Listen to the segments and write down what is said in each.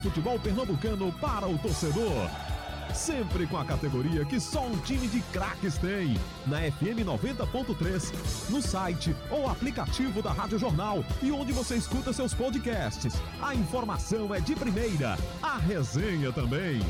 Futebol pernambucano para o torcedor. Sempre com a categoria que só um time de craques tem. Na FM 90.3, no site ou aplicativo da Rádio Jornal e onde você escuta seus podcasts. A informação é de primeira, a resenha também.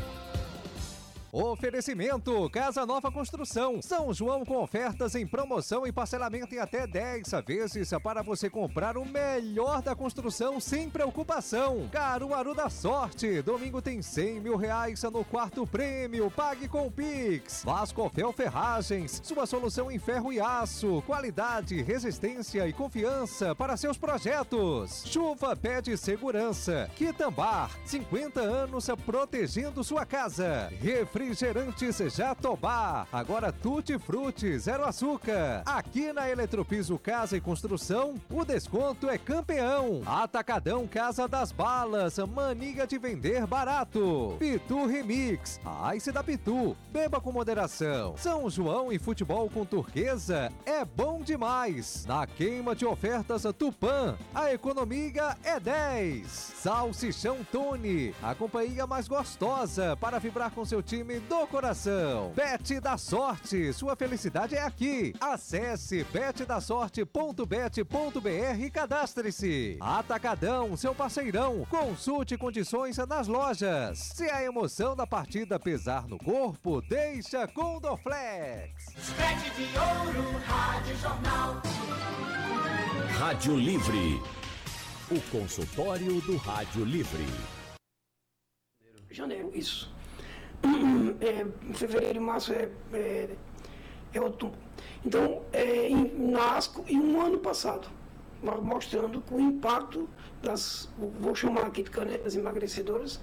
Oferecimento Casa Nova Construção. São João com ofertas em promoção e parcelamento em até 10 vezes para você comprar o melhor da construção sem preocupação. Caruaru da Sorte. Domingo tem R$100 mil no quarto prêmio. Pague com Pix. Vascofel Ferragens. Sua solução em ferro e aço. Qualidade, resistência e confiança para seus projetos. Chuva pede segurança. Quitambar. 50 anos protegendo sua casa. Refrigerantes Jatobá, agora Tutti Frutti, zero açúcar. Aqui na Eletropiso Casa e Construção, o desconto é campeão. Atacadão Casa das Balas, mania de vender barato. Pitu Remix, a Ice da Pitu, beba com moderação. São João e futebol com Turquesa é bom demais. Na queima de ofertas Tupã, a economia é 10. Salsichão Tony, a companhia mais gostosa para vibrar com seu time do coração. Bet da Sorte, sua felicidade é aqui. Acesse betdasorte.bet.br e cadastre-se. Atacadão, seu parceirão. Consulte condições nas lojas. Se a emoção da partida pesar no corpo, deixa com Dorflex. Spread de ouro, Rádio Jornal. Rádio Livre. O consultório do Rádio Livre. Janeiro, isso. Fevereiro e março é outubro. Então, nasco em um ano passado, mostrando o impacto vou chamar aqui de canetas emagrecedoras,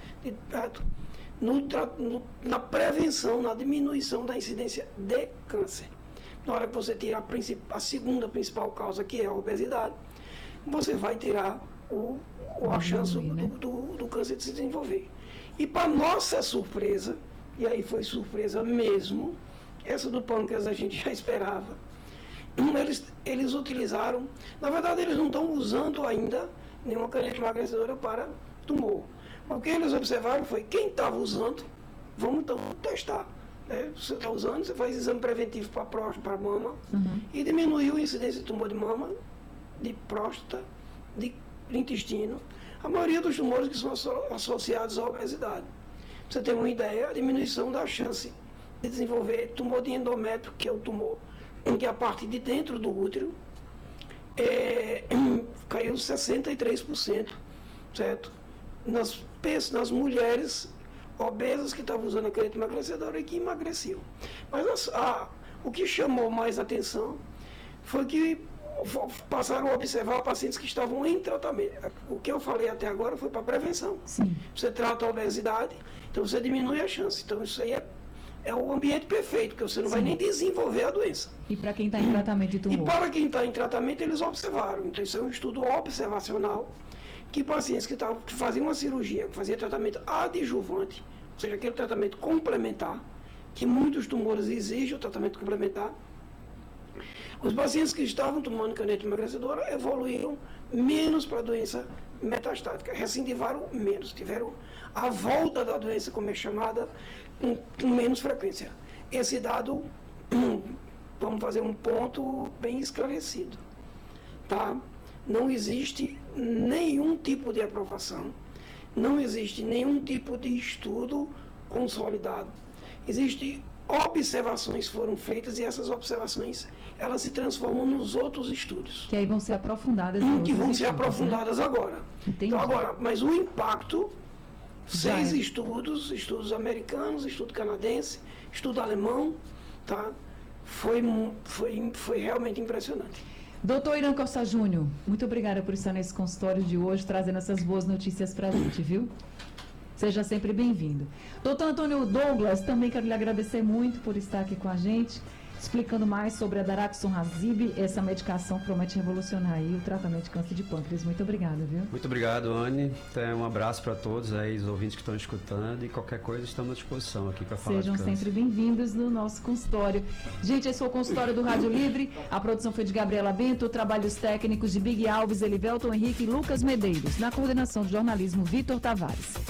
na prevenção, na diminuição da incidência de câncer. Na hora que você tirar a segunda principal causa, que é a obesidade, você vai tirar a chance do câncer de se desenvolver. E para nossa surpresa, e aí foi surpresa mesmo, essa do pâncreas a gente já esperava, eles utilizaram, na verdade eles não estão usando ainda nenhuma caneta emagrecedora para tumor. Mas o que eles observaram foi, quem estava usando, vamos então testar. Você está usando, você faz exame preventivo para próstata, para mama, e diminuiu a incidência de tumor de mama, de próstata, de intestino, a maioria dos tumores que são associados à obesidade. Pra você ter uma ideia, a diminuição da chance de desenvolver tumor de endométrio, que é o tumor em que a parte de dentro do útero caiu 63%, certo? Nas mulheres obesas que estavam usando a caneta emagrecedora e que emagreciam. Mas o que chamou mais atenção foi que passaram a observar pacientes que estavam em tratamento. O que eu falei até agora foi para prevenção. Sim. Você trata a obesidade, então você diminui a chance. Então isso aí é o ambiente perfeito, porque você não vai nem desenvolver a doença. E para quem está em tratamento de tumor? E para quem está em tratamento, eles observaram. Então isso é um estudo observacional, que pacientes que faziam uma cirurgia, que faziam tratamento adjuvante, ou seja, aquele tratamento complementar, que muitos tumores exigem o tratamento complementar, os pacientes que estavam tomando caneta emagrecedora evoluíram menos para a doença metastática, recidivaram menos, tiveram a volta da doença, como é chamada, com menos frequência. Esse dado, vamos fazer um ponto bem esclarecido, tá? Não existe nenhum tipo de aprovação, não existe nenhum tipo de estudo consolidado. Existem observações foram feitas e essas observações elas se transformam nos outros estudos. Que aí vão ser aprofundadas. Que vão ser aprofundadas, né? Agora. Entendi. Então, agora, mas o impacto, 6 estudos americanos, estudo canadense, estudo alemão, tá? Foi realmente impressionante. Doutor Irã Costa Júnior, muito obrigada por estar nesse consultório de hoje, trazendo essas boas notícias para a gente, viu? Seja sempre bem-vindo. Doutor Antônio Douglas, também quero lhe agradecer muito por estar aqui com a gente. explicando mais sobre a Daraxonrasib, essa medicação que promete revolucionar aí o tratamento de câncer de pâncreas. Muito obrigada, viu? Muito obrigado, Anne. Um abraço para todos aí, os ouvintes que estão escutando, e qualquer coisa estamos à disposição aqui para falar de câncer. Sejam sempre bem-vindos no nosso consultório. Gente, esse foi o consultório do Rádio Livre. A produção foi de Gabriela Bento, trabalhos técnicos de Big Alves, Elivelton Henrique e Lucas Medeiros. Na coordenação de jornalismo, Vitor Tavares.